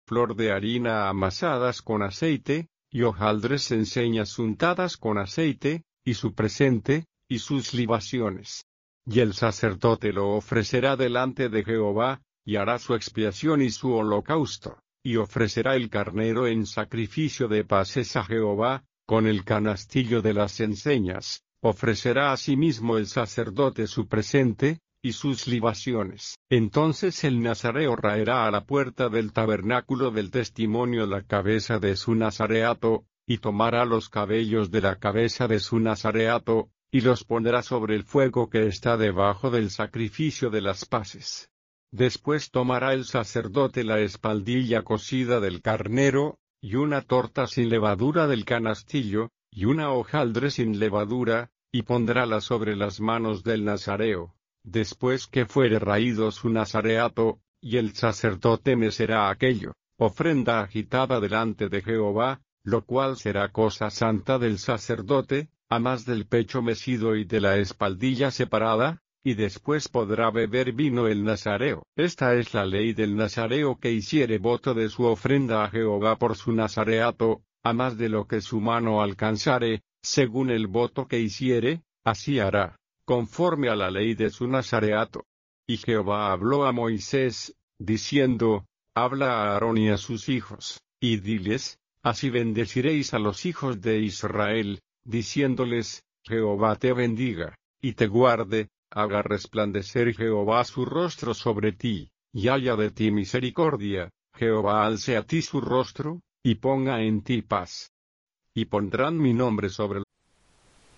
flor de harina amasadas con aceite, y hojaldres enseñas untadas con aceite, y su presente, y sus libaciones. Y el sacerdote lo ofrecerá delante de Jehová, y hará su expiación y su holocausto, y ofrecerá el carnero en sacrificio de paces a Jehová, con el canastillo de las enseñas, ofrecerá asimismo el sacerdote su presente, y sus libaciones. Entonces el nazareo raerá a la puerta del tabernáculo del testimonio la cabeza de su nazareato, y tomará los cabellos de la cabeza de su nazareato, y los pondrá sobre el fuego que está debajo del sacrificio de las paces. Después tomará el sacerdote la espaldilla cocida del carnero, y una torta sin levadura del canastillo, y una hojaldre sin levadura, y pondrála sobre las manos del nazareo, después que fuere raído su nazareato, y el sacerdote mecerá aquello, ofrenda agitada delante de Jehová, lo cual será cosa santa del sacerdote, a más del pecho mecido y de la espaldilla separada, y después podrá beber vino el nazareo. Esta es la ley del nazareo que hiciere voto de su ofrenda a Jehová por su nazareato, a más de lo que su mano alcanzare, según el voto que hiciere, así hará, conforme a la ley de su nazareato. Y Jehová habló a Moisés, diciendo, habla a Aarón y a sus hijos, y diles, así bendeciréis a los hijos de Israel, diciéndoles, Jehová te bendiga, y te guarde, haga resplandecer Jehová su rostro sobre ti, y haya de ti misericordia, Jehová alce a ti su rostro, y ponga en ti paz. Y pondrán mi nombre sobre